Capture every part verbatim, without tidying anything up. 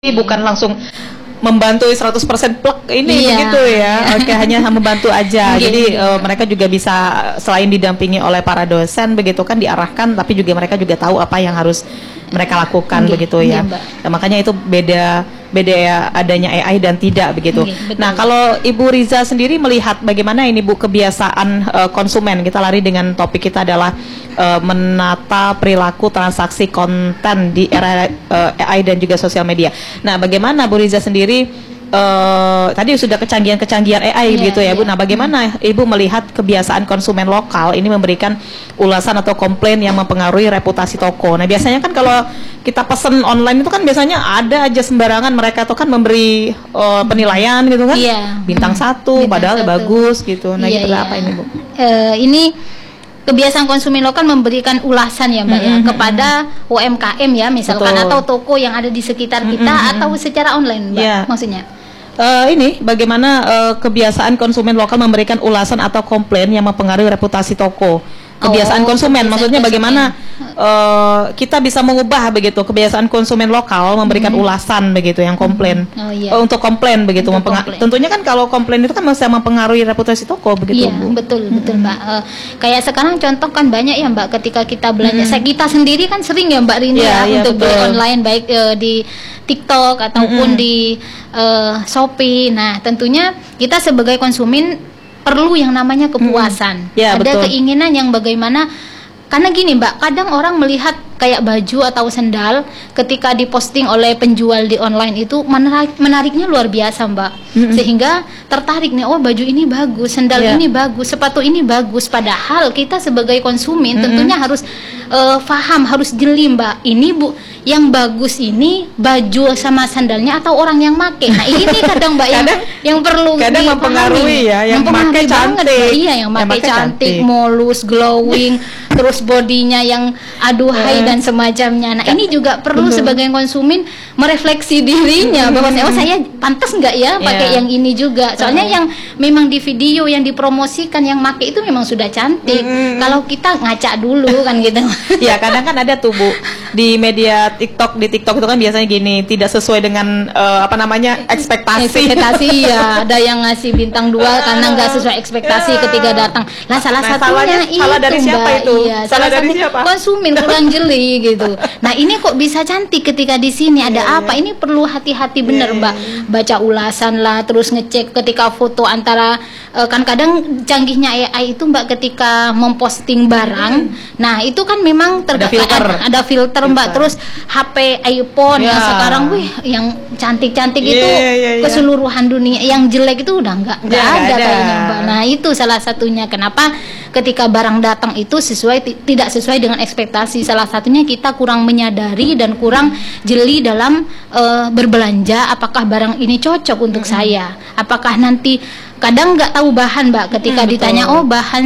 bukan langsung membantu seratus persen plek ini Iya. begitu ya. Oke, hanya membantu aja. Jadi uh, mereka juga bisa selain didampingi oleh para dosen begitu kan diarahkan, tapi juga mereka juga tahu apa yang harus mereka lakukan Nggih, begitu nggih, ya. Mbak. Nah, makanya itu beda beda ya adanya A I dan tidak begitu. Nggih, betul. Nah, kalau Ibu Riza sendiri melihat bagaimana ini Bu kebiasaan uh, konsumen, kita lari dengan topik kita adalah uh, menata perilaku transaksi konten di era uh, A I dan juga sosial media. Nah, bagaimana Bu Riza sendiri Uh, tadi sudah kecanggihan-kecanggihan A I Iya, gitu ya Bu. iya. Nah, bagaimana Ibu melihat kebiasaan konsumen lokal ini memberikan ulasan atau komplain yang mempengaruhi reputasi toko? Nah, biasanya kan kalau kita pesen online itu kan biasanya ada aja sembarangan mereka tuh kan memberi uh, penilaian gitu kan. Iya. Bintang satu, Bintang padahal satu. bagus gitu. Nah, Iya, gitu iya. apa ini Bu? Eh, ini kebiasaan konsumen lokal memberikan ulasan ya Mbak ya Mm-hmm. kepada U M K M ya misalkan, Betul. atau toko yang ada di sekitar kita, Mm-hmm. atau secara online Mbak Iya. maksudnya. Uh, ini bagaimana uh, kebiasaan konsumen lokal memberikan ulasan atau komplain yang mempengaruhi reputasi toko? Kebiasaan Oh, konsumen, kebiasaan maksudnya konsumen. bagaimana uh, kita bisa mengubah begitu kebiasaan konsumen lokal memberikan ulasan begitu yang komplain Oh, iya. Uh, untuk komplain begitu. Untuk Mempenga- komplain. Tentunya kan kalau komplain itu kan bisa mempengaruhi reputasi toko begitu Iya, Bu. betul, betul Mbak. Eh, kayak sekarang contoh kan banyak ya Mbak, ketika kita belanja, saya kita sendiri kan sering ya Mbak Rini Iya, ya iya, untuk beli betul. online, baik eh, di TikTok ataupun di eh, Shopee. Nah, tentunya kita sebagai konsumen perlu yang namanya kepuasan. Iya, Ada betul. keinginan yang bagaimana, karena gini Mbak, kadang orang melihat kayak baju atau sendal ketika diposting oleh penjual di online itu menarik, menariknya luar biasa Mbak, sehingga tertarik nih, oh baju ini bagus, sendal Iya. ini bagus, sepatu ini bagus. Padahal kita sebagai konsumen tentunya harus eh, paham, harus jeli Mbak, ini Bu yang bagus ini baju sama sandalnya atau orang yang make. Nah ini kadang Mbak yang, Kadang- yang perlu kadang dipahami. mempengaruhi ya, yang Mempengaruhi make banget, cantik. Mbak. Iya, yang Yang make make cantik, cantik. mulus, glowing, terus bodinya yang aduhai dan semacamnya. Nah, ini juga perlu Betul. sebagai konsumen merefleksi dirinya bahwa oh saya pantas nggak ya pakai Iya. yang ini juga. Soalnya yang memang di video yang dipromosikan yang make itu memang sudah cantik. Kalau kita ngaca dulu kan gitu. Ya kadang kan ada tuh Bu di media TikTok, di TikTok itu kan biasanya gini, tidak sesuai dengan eh, apa namanya ekspektasi. Ekspektasi ya, ada yang ngasih bintang dua karena nggak sesuai ekspektasi ketika datang. Nah, salah Nah, satunya salahnya- itu salah dari siapa Mbak. itu? Iya, Salah dari satu siapa? konsumen kurang jeli gitu. Nah, ini kok bisa cantik ketika di sini ada apa? Ini perlu hati-hati bener Iya, Mbak. Baca ulasan lah, terus ngecek ketika foto antara eh, kan kadang canggihnya A I itu Mbak ketika memposting barang. Nah, itu kan memang Ada terga- filter. ada, ada filter Mbak. Filter. Terus H P iPhone yang Ya. sekarang wih yang cantik-cantik Iya, itu iya, iya, iya. keseluruhan dunia, yang jelek itu udah nggak nggak Ya, nggak ada ada. kayaknya Mbak. Nah itu salah satunya kenapa ketika barang datang itu sesuai ti- tidak sesuai dengan ekspektasi. Salah satunya kita kurang menyadari dan kurang jeli dalam eh, berbelanja. Apakah barang ini cocok untuk saya? Apakah nanti kadang nggak tahu bahan Mbak ketika Mm, ditanya betul. oh bahan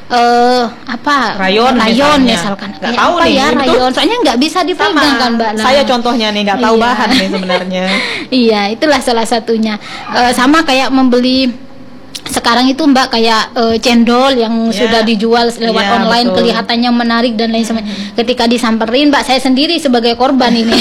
eh, apa Rayon rayon misalnya. misalkan Nggak kayak tahu apa nih, ya betul. rayon, soalnya nggak bisa dipegang Sama. kan Mbak. Nah, Saya contohnya nih nggak tahu Iya. bahan nih sebenarnya. Iya, itulah salah satunya. Eh, sama kayak membeli sekarang itu Mbak kayak eh, cendol yang Ya. sudah dijual lewat Ya, online, betul. kelihatannya menarik dan lain sebagainya. Ketika disamperin Mbak, saya sendiri sebagai korban ini.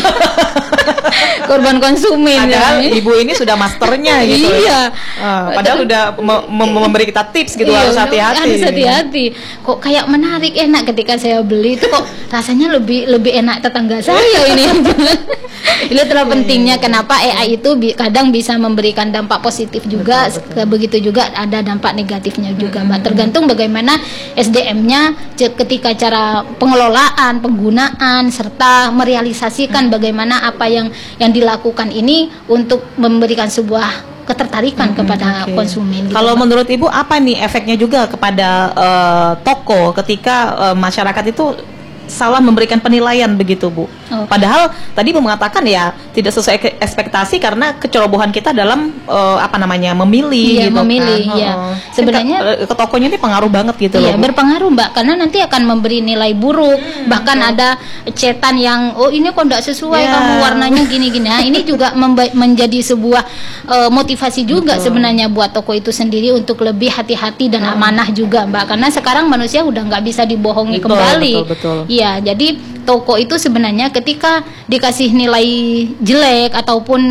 Korban konsumen. Padahal ya. ibu ini sudah masternya gitu. Iya. Ah, padahal udah me- mem- memberi kita tips gitu, Iya, harus hati-hati. Harus hati-hati. Kok kayak menarik, enak ketika saya beli itu kok rasanya lebih lebih enak tetangga saya ini. Ini terlalu pentingnya kenapa A I itu bi- kadang bisa memberikan dampak positif juga, ke- begitu juga ada dampak negatifnya juga Mbak. Tergantung bagaimana S D M-nya ce- ketika cara pengelolaan, penggunaan serta merealisasikan bagaimana apa yang yang dilakukan ini untuk memberikan sebuah ketertarikan kepada Oke. konsumen gitu, Kalau Mbak. menurut Ibu apa nih efeknya juga kepada eh, toko ketika eh, masyarakat itu salah memberikan penilaian begitu Bu? Oh. Padahal tadi Bu mengatakan ya tidak sesuai ke- ekspektasi karena kecerobohan kita dalam eh, apa namanya memilih Iya, gitu memilih, kan. iya. Heeh. Sebenarnya- ke, ke tokonya ini pengaruh banget gitu Iya, loh Bu. berpengaruh Mbak, karena nanti akan memberi nilai buruk. Bahkan ada cetan yang oh ini kok tidak sesuai Ya. kamu warnanya gini-gini. Nah, ini juga memba- menjadi sebuah eh, motivasi juga sebenarnya buat toko itu sendiri untuk lebih hati-hati dan amanah juga Mbak. Karena sekarang manusia udah nggak bisa dibohongi Betul, kembali. betul, betul. Iya, jadi toko itu sebenarnya ketika dikasih nilai jelek ataupun